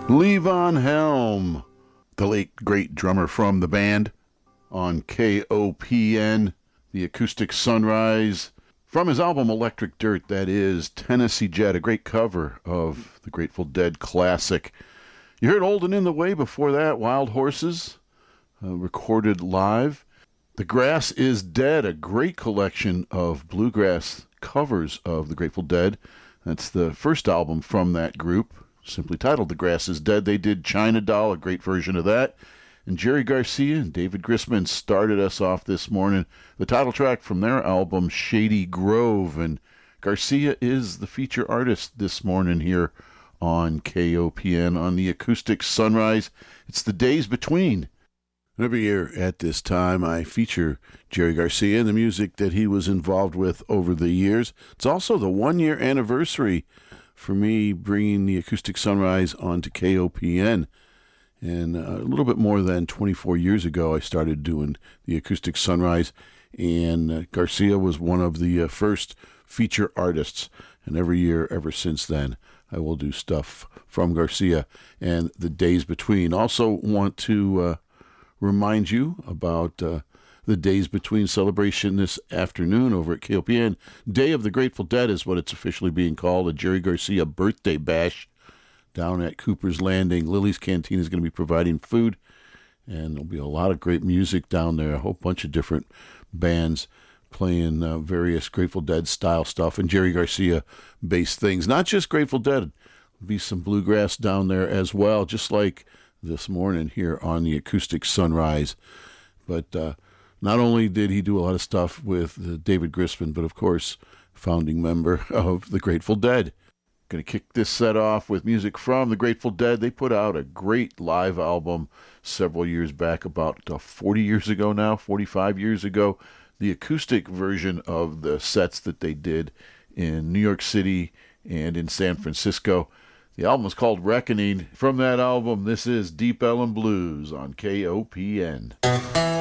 Levon Helm, the late great drummer from the band, on KOPN, the Acoustic Sunrise, from his album Electric Dirt, that is Tennessee Jet, a great cover of the Grateful Dead classic. You heard Old and in the Way before that, Wild Horses, recorded live. The Grass is Dead, a great collection of bluegrass covers of the Grateful Dead. That's the first album from that group, simply titled The Grass is Dead. They did China Doll, a great version of that. And Jerry Garcia and David Grisman started us off this morning. The title track from their album, Shady Grove. And Garcia is the feature artist this morning here on KOPN on the Acoustic Sunrise. It's the Days Between. Every year at this time, I feature Jerry Garcia and the music that he was involved with over the years. It's also the one-year anniversary for me bringing the Acoustic Sunrise onto KOPN. And a little bit more than 24 years ago, I started doing the Acoustic Sunrise, and Garcia was one of the first feature artists. And every year ever since then, I will do stuff from Garcia and the Days Between. Also want to remind you about the Days Between celebration this afternoon over at KOPN. Day of the Grateful Dead is what it's officially being called, a Jerry Garcia birthday bash down at Cooper's Landing. Lily's Canteen is going to be providing food, and there'll be a lot of great music down there, a whole bunch of different bands playing various Grateful Dead style stuff and Jerry Garcia based things. Not just Grateful Dead, there'll be some bluegrass down there as well, just like this morning here on the Acoustic Sunrise. But not only did he do a lot of stuff with David Grisman, but of course, founding member of the Grateful Dead. Going to kick this set off with music from the Grateful Dead. They put out a great live album several years back, about 40 years ago now, 45 years ago. The acoustic version of the sets that they did in New York City and in San Francisco. The album is called Reckoning. From that album, this is Deep Ellum Blues on KOPN.